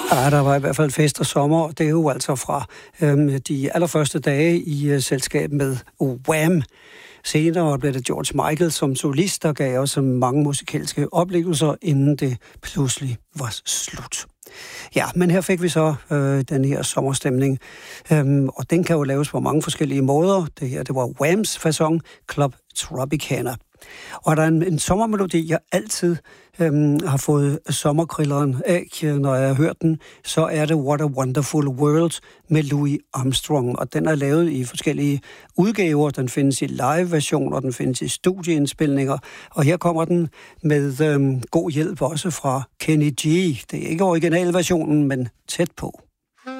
Ja, der var i hvert fald fest og sommer. Det er jo altså fra de allerførste dage i selskab med Wham! Senere blev det George Michael som solist, der gav os mange musikalske oplevelser, inden det pludselig var slut. Ja, men her fik vi så den her sommerstemning, og den kan jo laves på mange forskellige måder. Det her, det var Whams facon, Club Tropicana. Og der er en sommermelodi, jeg altid har fået sommerkrilleren af, når jeg har hørt den, så er det What a Wonderful World med Louis Armstrong. Og den er lavet i forskellige udgaver. Den findes i live-version, og den findes i studieindspilninger. Og her kommer den med god hjælp også fra Kenny G. Det er ikke originalversionen, men tæt på.